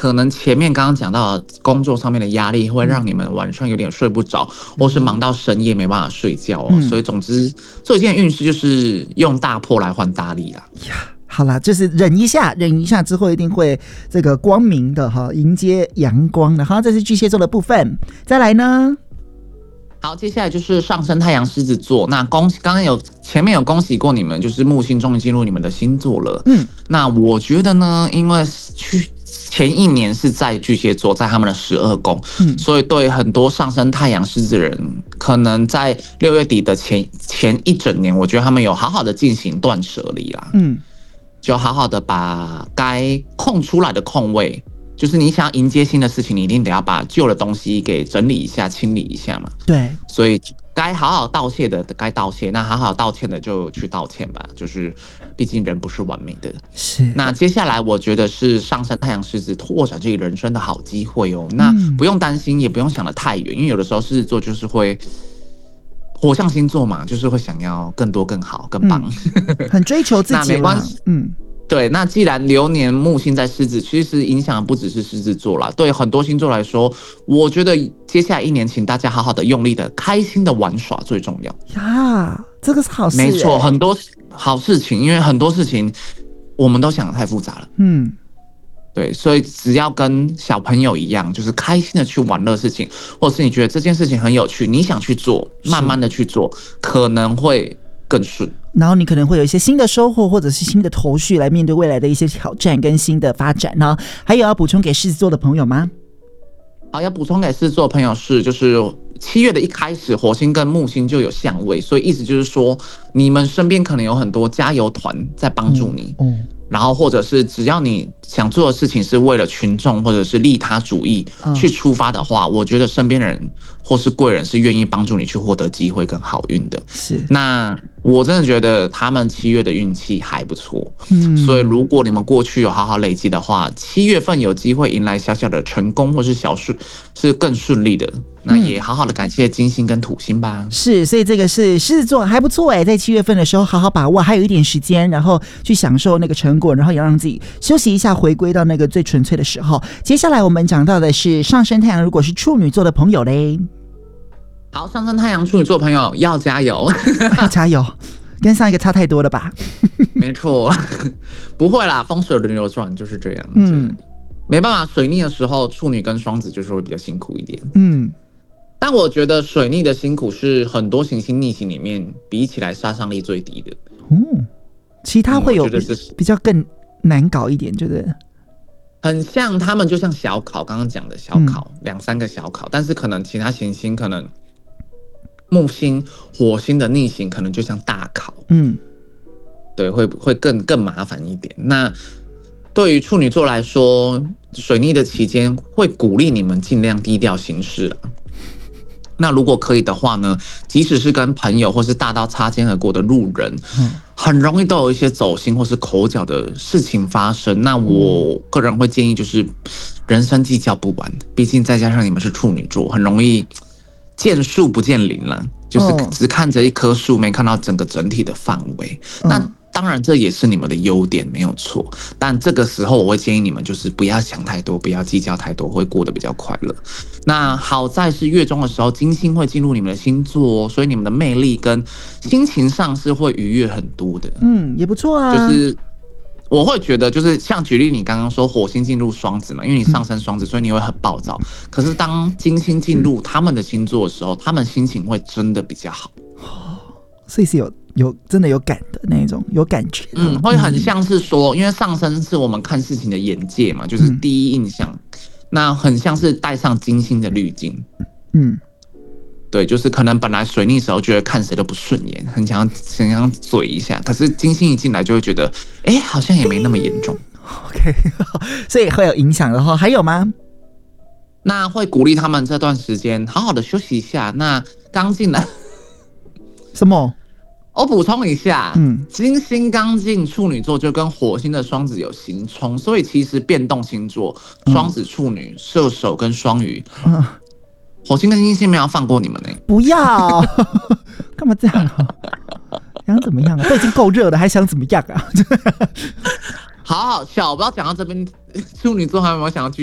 可能前面刚刚讲到的工作上面的压力会让你们晚上有点睡不着，或是忙到深夜没办法睡觉所以总之这件运势就是用大破来换大利啦。 好啦，就是忍一下之后一定会这个光明的迎接阳光的。好，这是巨蟹座的部分。再来呢？ 好，接下来就是上升太阳狮子座。那刚刚前面有恭喜过你们，就是木星终于进入你们的星座了。那我觉得呢，因为前一年是在巨蟹座，在他们的12宫，所以对很多上升太阳狮子人，可能在6月底的前一整年，我觉得他们有好好的进行断舍离啦。就好好的把该空出来的空位，就是你想要迎接新的事情，你一定得要把旧的东西给整理一下、清理一下嘛。 对， 所以该好好道谢的该道谢，那好好道歉的就去道歉吧。就是毕竟人不是完美的。 是。 那接下来我觉得是上升太阳狮子拓展这个人生的好机会哦。那不用担心，也不用想得太远，因为有的时候狮子座就是会。火象星座嘛，就是会想要更多、更好、更棒， 很追求自己。那没关系，对。那既然流年木星在狮子，其实影响不只是狮子座啦，对很多星座来说，我觉得接下来一年，请大家好好的、用力的、开心的玩耍最重要呀。这个是好事， 没错，很多好事情，因为很多事情我们都想得太复杂了，对，所以只要跟小朋友一样，就是开心的去玩乐事情，或者是你觉得这件事情很有趣，你想去做，慢慢的去做，可能会更顺。 然后你可能会有一些新的收获，或者是新的头绪来面对未来的一些挑战跟新的发展呢。还有要补充给狮子座的朋友吗？ 好，要补充给狮子座的朋友是，就是7月的一开始，火星跟木星就有相位，所以意思就是说，你们身边可能有很多加油团在帮助你。然后或者是只要你想做的事情是为了群众或者是利他主义去出发的话，我觉得身边人或是贵人是愿意帮助你去获得机会跟好运的。 是， 那我真的觉得他们7月的运气还不错。所以如果你们过去有好好累积的话，7月份有机会迎来小小的成功或是小事是更顺利的。那也好好的感谢金星跟土星吧。 是，所以这个是狮子座还不错在7月份的时候好好把握，还有一点时间，然后去享受那个成果，然后也让自己休息一下，回归到那个最纯粹的时候。接下来我们讲到的是上升太阳如果是处女座的朋友嘞。 好，上升太阳处女座的朋友要加油要加油，跟上一个差太多了吧？ 没错，不会啦，风水轮流转就是这样。没办法，水逆的时候处女跟双子就是会比较辛苦一点。但我觉得水逆的辛苦是很多行星逆行里面比起来杀伤力最低的。 其他会有比较更难搞一点，觉得很像他们就像小考，刚刚讲的小考，2-3个小考，但是可能其他行星可能木星、火星的逆行可能就像大考。对，会更麻烦一点。那对于处女座来说，水逆的期间会鼓励你们尽量低调行事那如果可以的话呢，即使是跟朋友或是大到擦肩而过的路人，很容易都有一些走心或是口角的事情发生。那我个人会建议就是人生计较不完，毕竟再加上你们是处女座，很容易见树不见林了，就是只看着一棵树，没看到整体的范围。那当然这也是你们的优点，没有错，但这个时候我会建议你们就是不要想太多，不要计较太多，会过得比较快乐。那好在是月中的时候金星会进入你们的星座所以你们的魅力跟心情上是会愉悦很多的。 也不错啊。 就是我会觉得就是像举例你刚刚说火星进入双子嘛，因为你上升双子所以你会很暴躁，可是当金星进入他们的星座的时候，他们心情会真的比较好。 所以是有真的有感的那种，有感觉。 会很像是说，因为上升是我们看事情的眼界嘛，就是第一印象，那很像是带上金星的滤镜。对，就是可能本来水逆时候觉得看谁都不顺眼，很想嘴一下，可是金星一进来就会觉得，好像也没那么严重。 OK， 所以会有影响的。还有吗？ 那会鼓励他们这段时间好好的休息一下。那刚进来什么？ 我补充一下，金星刚进处女座就跟火星的双子有刑冲，所以其实变动星座双子、处女、射手跟双鱼，火星跟金星没有放过你们呢。 不要，干嘛这样想怎么样都已经够热了，还想怎么样啊？ 好好笑，我不知道讲到这边，处女座还有没有想要继续